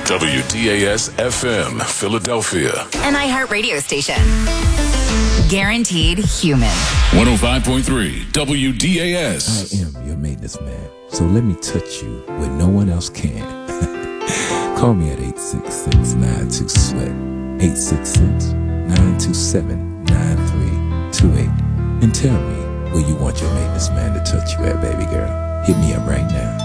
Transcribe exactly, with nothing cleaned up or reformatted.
W D A S F M, Philadelphia. An iHeart radio station. Guaranteed human. one oh five point three W D A S. I am your maintenance man, so let me touch you when no one else can. Call me at eight six six, nine two, sweat, eight six six, nine two seven, nine three two eight, and tell me where you want your maintenance man to touch you at, baby girl. Hit me up right now.